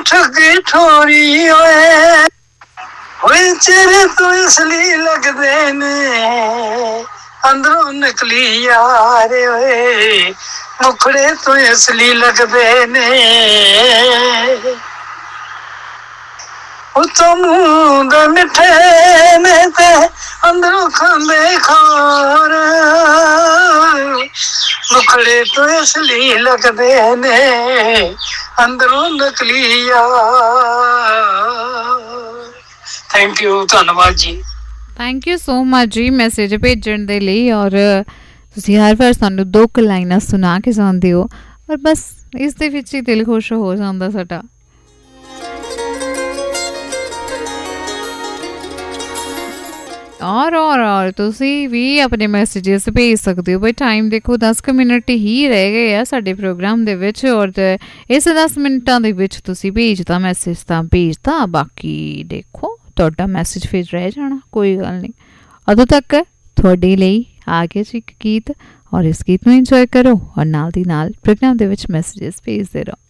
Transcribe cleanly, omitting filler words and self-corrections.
ਠੱਗੀ ਠੋਰੀ ਹੋਏ ਚਿਹਰੇ ਤੋਂ ਅਸਲੀ ਲੱਗਦੇ ਨੇ ਅੰਦਰੋਂ ਨਕਲੀ ਯਾਰ ਓਏ ਮੁਖੜੇ ਤੋਂ ਅਸਲੀ ਲੱਗਦੇ ਨੇ ਉਤੋਂ ਮੂੰਹ ਦੇ ਮਿੱਠੇ ਨੇ ਤੇ ਅੰਦਰੋਂ ਖਾਂਦੇ ਖਾਰ ਮੁਖੜੇ ਤੋਂ ਅਸਲੀ ਲੱਗਦੇ ਨੇ ਅੰਦਰੋਂ ਨਕਲੀ ਯਾਰ। ਥੈਂਕ ਯੂ, ਧੰਨਵਾਦ ਜੀ। ਥੈਂਕ ਯੂ ਸੋ ਮਚ ਜੀ ਮੈਸੇਜ ਭੇਜਣ ਦੇ ਲਈ। ਔਰ ਤੁਸੀਂ ਹਰ ਵਾਰ ਸਾਨੂੰ 2 ਲਾਈਨਾਂ ਸੁਣਾ ਕੇ ਜਾਂਦੇ ਹੋ ਔਰ ਬਸ ਇਸ ਦੇ ਵਿੱਚ ਹੀ ਦਿਲ ਖੁਸ਼ ਹੋ ਜਾਂਦਾ ਸਾਡਾ। और ਤੁਸੀਂ ਵੀ ਆਪਣੇ ਮੈਸੇजेस ਭੇਜ ਸਕਦੇ ਹੋ। ਬਈ ਟਾਈਮ ਦੇਖੋ 10 ਮਿੰਟ ਹੀ ਰਹਿ ਗਏ ਆ ਸਾਡੇ ਪ੍ਰੋਗਰਾਮ ਦੇ ਵਿੱਚ ਔਰ ਇਸ 10 ਮਿੰਟਾਂ ਦੇ ਵਿੱਚ ਤੁਸੀਂ ਭੇਜਦਾ ਮੈਸੇਜ ਤਾਂ ਭੇਜਦਾ, ਬਾਕੀ ਦੇਖੋ ਤੁਹਾਡਾ ਮੈਸੇਜ ਫਿਰ ਰਹਿ ਜਾਣਾ, ਕੋਈ ਗੱਲ ਨਹੀਂ। ਉਦੋਂ ਤੱਕ ਤੁਹਾਡੇ ਲਈ ਆ ਗਿਆ ਜੀ ਇੱਕ ਗੀਤ ਔਰ ਇਸ ਗੀਤ ਨੂੰ ਇੰਜੋਏ ਕਰੋ ਔਰ ਨਾਲ ਦੀ ਨਾਲ ਪ੍ਰੋਗਰਾਮ ਦੇ ਵਿੱਚ ਮੈਸੇजेस ਭੇਜਦੇ ਰਹੋ।